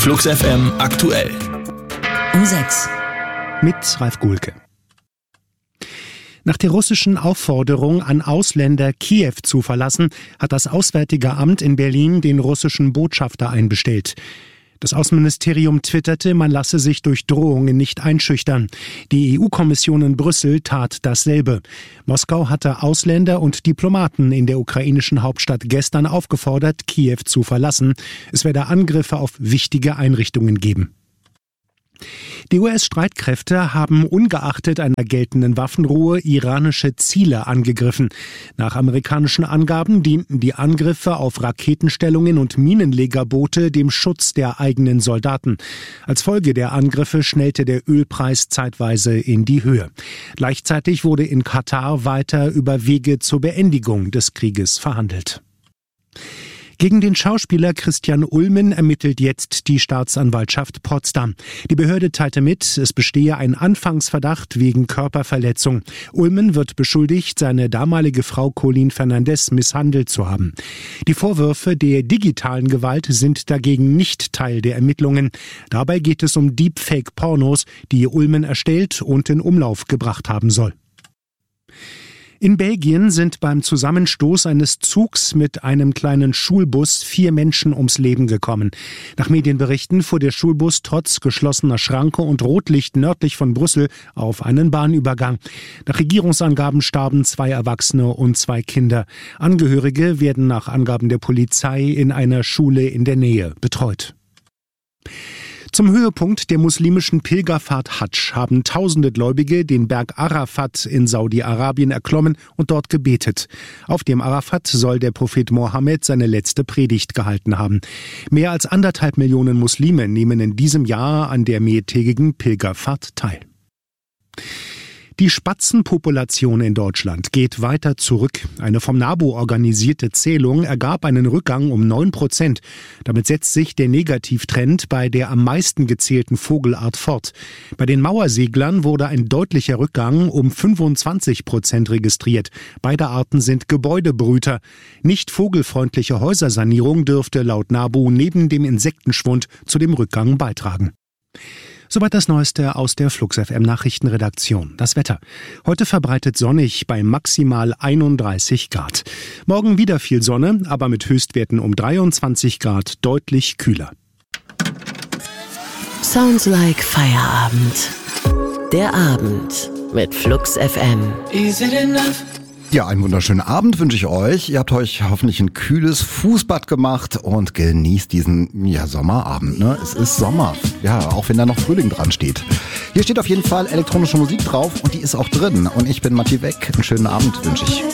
Flux FM aktuell. Um 6. Mit Ralf Guhlke. Nach der russischen Aufforderung an Ausländer, Kiew zu verlassen, hat das Auswärtige Amt in Berlin den russischen Botschafter einbestellt. Das Außenministerium twitterte, man lasse sich durch Drohungen nicht einschüchtern. Die EU-Kommission in Brüssel tat dasselbe. Moskau hatte Ausländer und Diplomaten in der ukrainischen Hauptstadt gestern aufgefordert, Kiew zu verlassen. Es werde Angriffe auf wichtige Einrichtungen geben. Die US-Streitkräfte haben ungeachtet einer geltenden Waffenruhe iranische Ziele angegriffen. Nach amerikanischen Angaben dienten die Angriffe auf Raketenstellungen und Minenlegerboote dem Schutz der eigenen Soldaten. Als Folge der Angriffe schnellte der Ölpreis zeitweise in die Höhe. Gleichzeitig wurde in Katar weiter über Wege zur Beendigung des Krieges verhandelt. Gegen den Schauspieler Christian Ulmen ermittelt jetzt die Staatsanwaltschaft Potsdam. Die Behörde teilte mit, es bestehe ein Anfangsverdacht wegen Körperverletzung. Ulmen wird beschuldigt, seine damalige Frau Colleen Fernandez misshandelt zu haben. Die Vorwürfe der digitalen Gewalt sind dagegen nicht Teil der Ermittlungen. Dabei geht es um Deepfake-Pornos, die Ulmen erstellt und in Umlauf gebracht haben soll. In Belgien sind beim Zusammenstoß eines Zugs mit einem kleinen Schulbus 4 Menschen ums Leben gekommen. Nach Medienberichten fuhr der Schulbus trotz geschlossener Schranke und Rotlicht nördlich von Brüssel auf einen Bahnübergang. Nach Regierungsangaben starben 2 Erwachsene und 2 Kinder. Angehörige werden nach Angaben der Polizei in einer Schule in der Nähe betreut. Zum Höhepunkt der muslimischen Pilgerfahrt Hadsch haben tausende Gläubige den Berg Arafat in Saudi-Arabien erklommen und dort gebetet. Auf dem Arafat soll der Prophet Mohammed seine letzte Predigt gehalten haben. Mehr als 1,5 Millionen Muslime nehmen in diesem Jahr an der mehrtägigen Pilgerfahrt teil. Die Spatzenpopulation in Deutschland geht weiter zurück. Eine vom NABU organisierte Zählung ergab einen Rückgang um 9%. Damit setzt sich der Negativtrend bei der am meisten gezählten Vogelart fort. Bei den Mauerseglern wurde ein deutlicher Rückgang um 25% registriert. Beide Arten sind Gebäudebrüter. Nicht vogelfreundliche Häusersanierung dürfte laut NABU neben dem Insektenschwund zu dem Rückgang beitragen. Soweit das Neueste aus der Flux FM Nachrichtenredaktion. Das Wetter. Heute verbreitet sonnig bei maximal 31 Grad. Morgen wieder viel Sonne, aber mit Höchstwerten um 23 Grad deutlich kühler. Sounds like Feierabend. Der Abend mit Flux FM. Is it enough? Ja, einen wunderschönen Abend wünsche ich euch. Ihr habt euch hoffentlich ein kühles Fußbad gemacht und genießt diesen Sommerabend. Ne? Es ist Sommer, ja, auch wenn da noch Frühling dran steht. Hier steht auf jeden Fall elektronische Musik drauf und die ist auch drin. Und ich bin Matti Weck. Einen schönen Abend wünsche ich.